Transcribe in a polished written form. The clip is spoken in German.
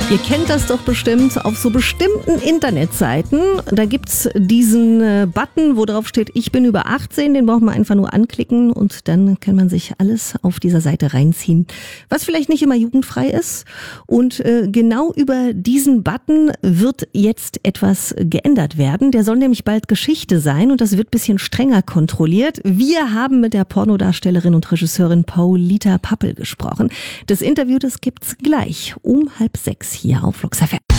Ihr kennt das doch bestimmt auf so bestimmten Internetseiten. Da gibt's diesen Button, wo drauf steht, ich bin über 18. Den braucht man einfach nur anklicken und dann kann man sich alles auf dieser Seite reinziehen, was vielleicht nicht immer jugendfrei ist. Und genau über diesen Button wird jetzt etwas geändert werden. Der soll nämlich bald Geschichte sein und das wird ein bisschen strenger kontrolliert. Wir haben mit der Pornodarstellerin und Regisseurin Paulita Pappel gesprochen. Das Interview, das gibt's gleich um 5:30 hier auf Flux FM.